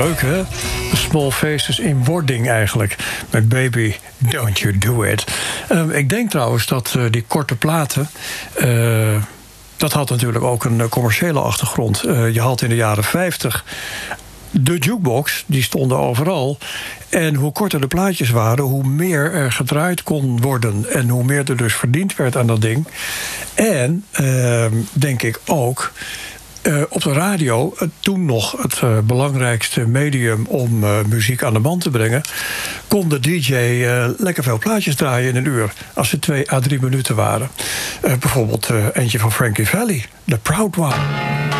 leuk, hè? The Small Faces in wording eigenlijk. Met Baby, Don't You Do It. Ik denk trouwens dat die korte platen... dat had natuurlijk ook een commerciële achtergrond. Je had in de jaren 50 de jukebox, die stonden overal. En hoe korter de plaatjes waren, hoe meer er gedraaid kon worden. En hoe meer er dus verdiend werd aan dat ding. En, denk ik ook... op de radio, toen nog het belangrijkste medium om muziek aan de band te brengen... kon de DJ lekker veel plaatjes draaien in een uur... als ze 2 à 3 minuten waren. Bijvoorbeeld eentje van Frankie Valli, The Proud One.